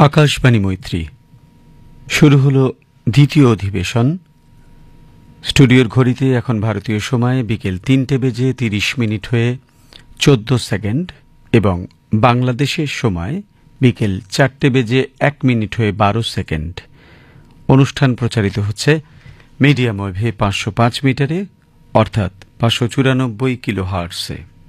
আকাশবাণী মৈত্রী শুরু হলো দ্বিতীয় অধিবেশন। স্টুডিওর ঘড়িতে এখন ভারতীয় সময় বিকেল ৩:৩০ হয়ে ১৪ সেকেন্ড এবং বাংলাদেশের সময় বিকেল ৪:০১ হয়ে ১২ সেকেন্ড। অনুষ্ঠান প্রচারিত হচ্ছে মিডিয়াম ওয়েভে ৫০৫ মিটারে অর্থাৎ ৫৯৪ কিলোহার্টজে।